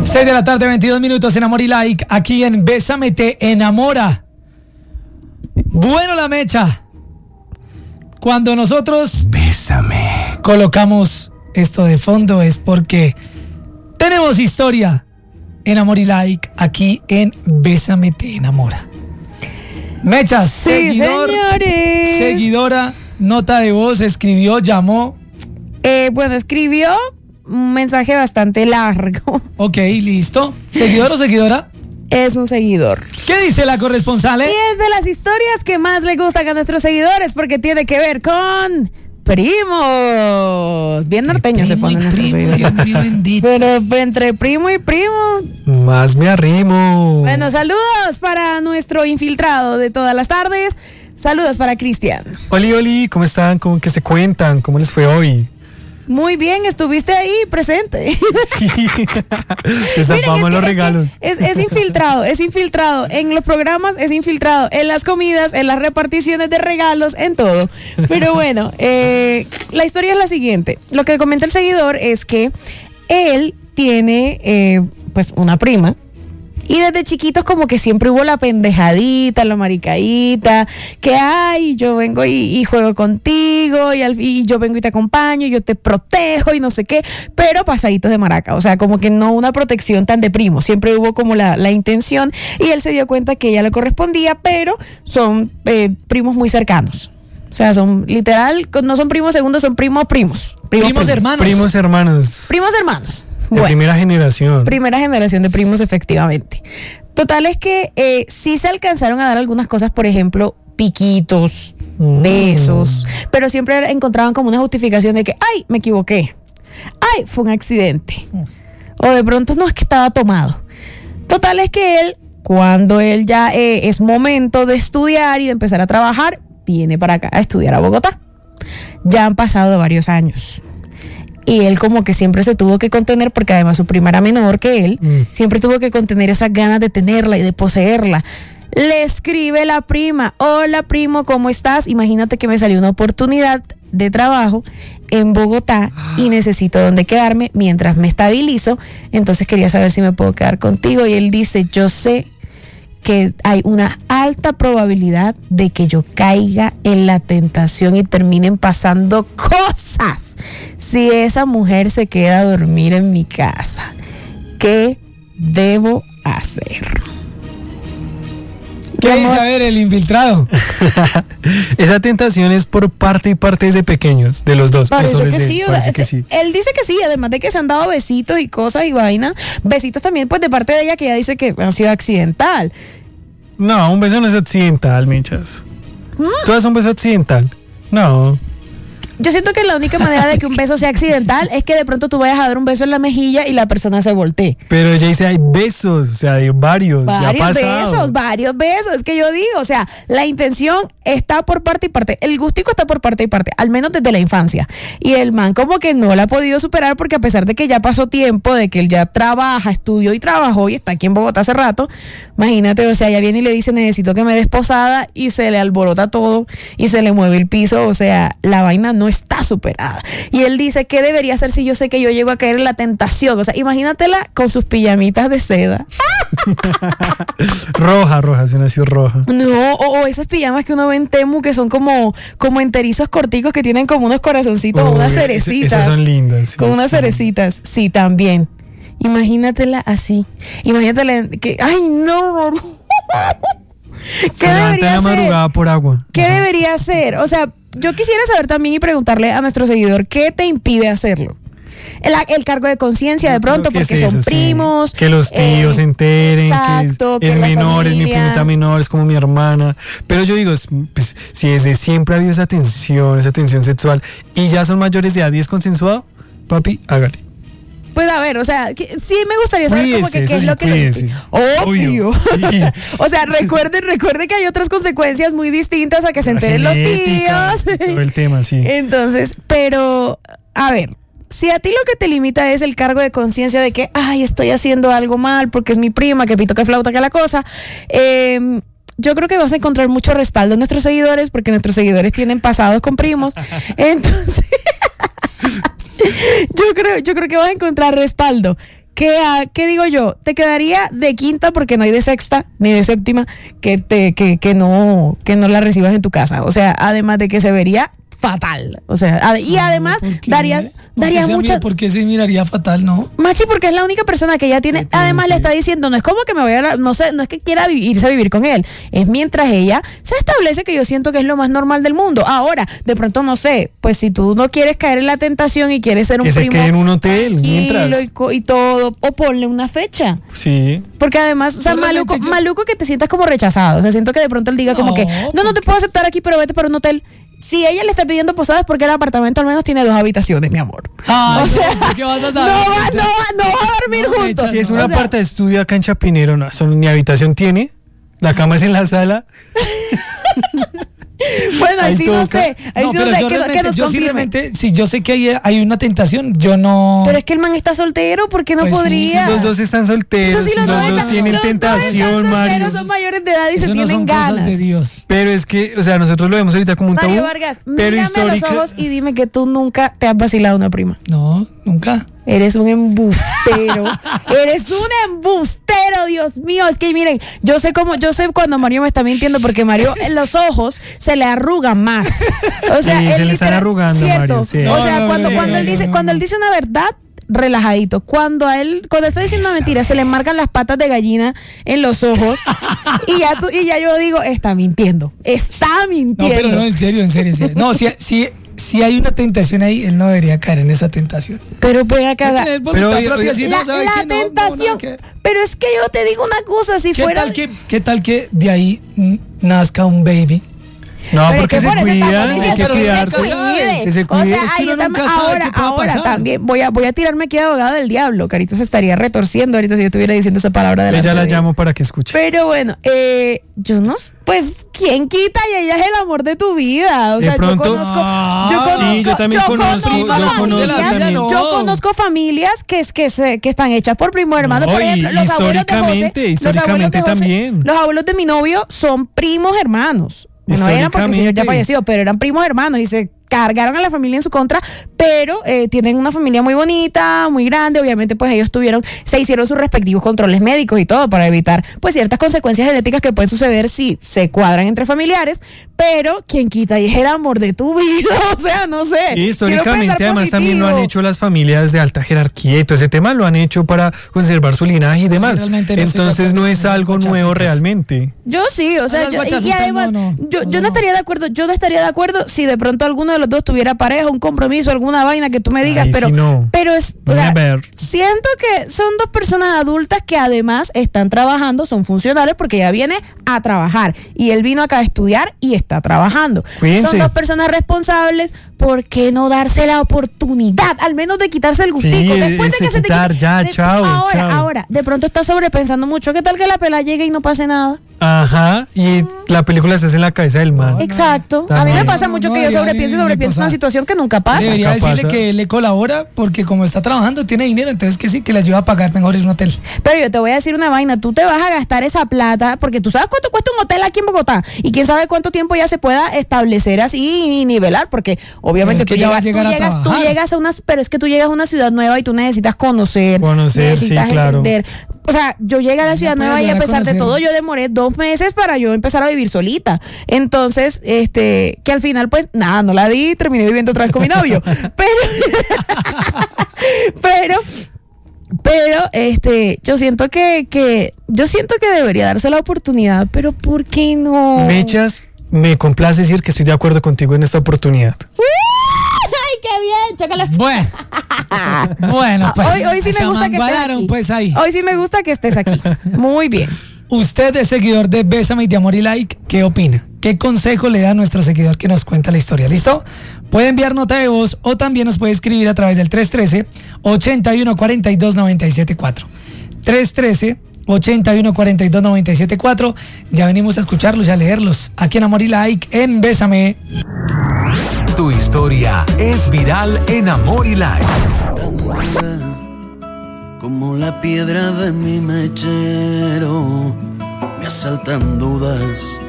6 de la tarde, 22 minutos en Amor y Like, aquí en Bésame te enamora. Bueno, la mecha. Cuando nosotros Bésame colocamos esto de fondo es porque tenemos historia en Amor y Like, aquí en Bésame te enamora. Mecha, Sí, señores. seguidora, nota de voz, escribió, llamó. Bueno, escribió un mensaje bastante largo. Ok, listo. ¿Seguidor o seguidora? Es un seguidor. ¿Qué dice la corresponsal? Y es de las historias que más le gustan a nuestros seguidores porque tiene que ver con primos. Bien norteño se pone nuestro seguidor. Dios mío bendito. Pero entre primo y primo. Más me arrimo. Bueno, saludos para nuestro infiltrado de todas las tardes. Saludos para Cristian. Oli, ¿cómo están? ¿Qué se cuentan? ¿Cómo les fue hoy? Muy bien, estuviste ahí presente. Sí. Destapamos los regalos. Es infiltrado. En los programas es infiltrado. En las comidas, en las reparticiones de regalos, en todo. Pero bueno, la historia es la siguiente. Lo que comenta el seguidor es que él tiene pues una prima. Y desde chiquitos como que siempre hubo la pendejadita, la maricadita, que ay, yo vengo y juego contigo, y yo vengo y te acompaño, y yo te protejo y no sé qué, pero pasaditos de maraca, o sea, como que no una protección tan de primo, siempre hubo como la intención, y él se dio cuenta que ella le correspondía, pero son primos muy cercanos. O sea, son literal, no son primos segundos, son primos hermanos. Primos hermanos. Bueno, Primera generación de primos, efectivamente. Total es que sí se alcanzaron a dar algunas cosas, por ejemplo, piquitos, besos, pero siempre encontraban como una justificación de que, ay, me equivoqué, ay, fue un accidente, o de pronto no, es que estaba tomado. Total es que él, cuando él ya es momento de estudiar y de empezar a trabajar, viene para acá a estudiar a Bogotá. Ya han pasado varios años. Y él como que siempre se tuvo que contener, porque además su prima era menor que él, siempre tuvo que contener esas ganas de tenerla y de poseerla. Le escribe la prima: hola primo, ¿cómo estás? Imagínate que me salió una oportunidad de trabajo en Bogotá y necesito dónde quedarme mientras me estabilizo, entonces quería saber si me puedo quedar contigo. Y él dice: yo sé que hay una alta probabilidad de que yo caiga en la tentación y terminen pasando cosas si esa mujer se queda a dormir en mi casa. ¿Qué debo hacer? ¿Qué dice a ver el infiltrado? Esa tentación es por parte y parte desde pequeños, de los dos. Parece que sí, sí. Él dice que sí, además de que se han dado besitos y cosas y vainas. Besitos también, pues, de parte de ella, que ella dice que ha sido accidental. No, un beso no es accidental, Michas. ¿Tú das un beso accidental? No. Yo siento que la única manera de que un beso sea accidental es que de pronto tú vayas a dar un beso en la mejilla y la persona se voltee. Pero ella dice hay besos, o sea, de varios. Varios besos, es que yo digo, o sea, la intención está por parte y parte, el gustico está por parte y parte, al menos desde la infancia. Y el man como que no la ha podido superar, porque a pesar de que ya pasó tiempo, de que él ya trabaja, estudió y trabajó y está aquí en Bogotá hace rato, imagínate, o sea, ella viene y le dice: necesito que me des posada, y se le alborota todo y se le mueve el piso, o sea, la vaina no está superada. Y él dice: ¿qué debería hacer si yo sé que yo llego a caer en la tentación? O sea, imagínatela con sus pijamitas de seda. roja, son así roja. No, o esas pijamas que uno ve en Temu, que son como enterizos corticos, que tienen como unos corazoncitos o unas cerecitas. Esas son lindas. Con unas cerecitas, sí, también. Imagínatela así. Imagínatela que, ay, no. ¿Qué debería hacer? Madrugada por agua. ¿Qué debería hacer? O sea, yo quisiera saber también y preguntarle a nuestro seguidor: ¿qué te impide hacerlo? El cargo de conciencia, de pronto, porque es eso, son primos. Que los tíos se enteren, exacto, que es menor, es mi primita menor, es como mi hermana. Pero yo digo, pues, si desde siempre ha habido esa tensión sexual, y ya son mayores de edad y es consensuado, papi, hágale. Pues a ver, o sea, sí me gustaría saber como que qué es lo que le... Obvio. Sí. O sea, recuerde que hay otras consecuencias muy distintas a que se enteren los tíos. Todo el tema, sí. Entonces, pero, a ver, si a ti lo que te limita es el cargo de conciencia de que, ay, estoy haciendo algo mal porque es mi prima, que pito, que flauta, que la cosa, yo creo que vas a encontrar mucho respaldo en nuestros seguidores, porque nuestros seguidores tienen pasados con primos. Entonces, yo creo que vas a encontrar respaldo. ¿qué digo yo? Te quedaría de quinta porque no hay de sexta ni de séptima que no la recibas en tu casa. O sea, además de que se vería fatal. O sea, y además daría mucha... ¿Por qué se miraría fatal, no? Machi, porque es la única persona que ella tiene. Además, le está diciendo, no es como que me voy a... No sé, no es que quiera irse a vivir con él. Es mientras ella se establece, que yo siento que es lo más normal del mundo. Ahora, de pronto, no sé, pues si tú no quieres caer en la tentación y quieres ser un que primo... se quede en un hotel mientras. Y todo, o ponle una fecha. Sí. Porque además, o sea, maluco que te sientas como rechazado. O sea, siento que de pronto él diga como que, no te puedo aceptar aquí, pero vete para un hotel. Si ella le está pidiendo posadas, porque el apartamento al menos tiene 2 habitaciones, mi amor. Ay, o sea, ¿qué vas a saber? No va a dormir juntos. Si es una parte de estudio acá en Chapinero, no, ni habitación tiene. La cama es en la sala. Bueno, ahí sí no sé. Ahí No, sí pero no sé, yo que realmente, nos yo confirme. simplemente, si yo sé que hay una tentación, yo no... Pero es que el man está soltero, ¿por qué no Pues sí, podría? Los dos están solteros, Pero si los dos tienen los dos tentación, están Mario. solteros, son mayores de edad y Eso se no tienen son ganas. cosas de Dios. Pero es que, o sea, nosotros lo vemos ahorita como un tabú. Mario Vargas, pero mírame a los ojos y dime que tú nunca te has vacilado una prima. No, nunca. Eres un embustero. Eres un embustero, Dios mío. Es que miren, yo sé cuando Mario me está mintiendo, porque Mario en los ojos se le arrugan más. O sea, Sí, se le están literal- arrugando, ¿cierto? Mario, sí. O sea, No, cuando él dice una verdad, relajadito. Cuando está diciendo una mentira, se le marcan las patas de gallina en los ojos y ya yo digo, está mintiendo. No, pero no, en serio. No, si hay una tentación ahí, él no debería caer en esa tentación. Pero pega cada... Pero, oye, La tentación. Pero es que yo te digo una cosa, si fuera... ¿Qué tal que de ahí nazca un baby? No, Pero porque es se que por eso cuida, estamos hay que diciendo cuidarse. Que se O cuide. sea, Es que yo uno nunca también, sabe qué puede ahora pasar. también voy a tirarme aquí de abogada del diablo. Carito se estaría retorciendo ahorita si yo estuviera diciendo esa palabra de Ya la llamo para que escuche. Pero bueno, yo no, pues, ¿quién quita? Y ella es el amor de tu vida. O De sea, pronto- yo yo también conozco también. yo conozco familias que están hechas por primo hermano. No, Por ejemplo, y los abuelos de José, históricamente también. los abuelos de mi novio son primos hermanos. No eran porque el señor ya Históricamente. falleció, pero eran primos hermanos y se cargaron a la familia en su contra, pero tienen una familia muy bonita, muy grande. Obviamente, pues ellos se hicieron sus respectivos controles médicos y todo para evitar pues ciertas consecuencias genéticas que pueden suceder si se cuadran entre familiares, pero quien quita y es el amor de tu vida. O sea, no sé. Y Quiero históricamente pensar además también lo han positivo. hecho las familias de alta jerarquía y todo ese tema lo han hecho para conservar su linaje y demás. realmente no estoy de Entonces acuerdo no es con las algo nuevo guachafitas. realmente. Yo sí, o sea, las y guachafitas, además, no. yo no estaría de acuerdo, si de pronto alguno de los dos tuviera pareja, un compromiso, alguna vaina que tú me digas, Ahí pero, sí no. pero es, o sea, Never. siento que son dos personas adultas que además están trabajando, son funcionales porque ella viene a trabajar y él vino acá a estudiar y está trabajando. Cuídense. Son dos personas responsables, ¿por qué no darse la oportunidad, al menos de quitarse el gustico? Sí, Después de ese que se te quitar, quite- ya, chao, chao. Ahora, de pronto estás sobrepensando mucho, ¿qué tal que la pela llegue y no pase nada? Ajá, y la película se hace en la cabeza del man. Exacto. A mí También. me pasa mucho que yo sobrepienso pasa. una situación que nunca pasa. Debería Nunca decirle pasa. que él le colabora porque como está trabajando tiene dinero, entonces que sí, que le ayuda a pagar mejor en un hotel. Pero yo te voy a decir una vaina, tú te vas a gastar esa plata porque tú sabes cuánto cuesta un hotel aquí en Bogotá y quién sabe cuánto tiempo ya se pueda establecer así y nivelar, porque obviamente Pero es que ya va a llegar a tú trabajar. llegas pero es que tú llegas a una ciudad nueva y tú necesitas conocer, necesitas sí, claro. entender. O sea, yo llegué a la ciudad puede nueva y a llegar a pesar de conocer. todo yo demoré 2 meses para yo empezar a vivir solita. Entonces, que al final pues nada, no la di, terminé viviendo otra vez con mi novio. Pero yo siento que debería darse la oportunidad, pero ¿por qué no? Mechas, me complace decir que estoy de acuerdo contigo en esta oportunidad. ¡Ay, qué bien! Chócalas. Bueno, pues. Hoy sí se me gusta que estés amangualaron, aquí. pues ahí. Hoy sí me gusta que estés aquí. Muy bien. Usted es seguidor de Bésame de Amor y Like, ¿qué opina? ¿Qué consejo le da a nuestro seguidor que nos cuenta la historia? ¿Listo? Puede enviar nota de voz o también nos puede escribir a través del 313-8142-974. 313-8142-974. Ya venimos a escucharlos y a leerlos aquí en Amor y Like en Bésame. Tu historia es viral en Amor y Like. Como la piedra de mi mechero, me asaltan dudas